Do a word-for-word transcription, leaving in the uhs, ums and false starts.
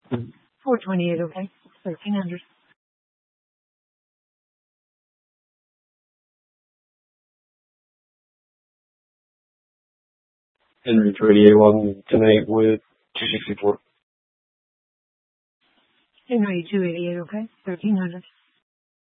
four twenty-eight, okay. thirteen hundred. Henry two eighty-one tonight with two sixty-four. Henry two eighty-eight, okay. thirteen hundred.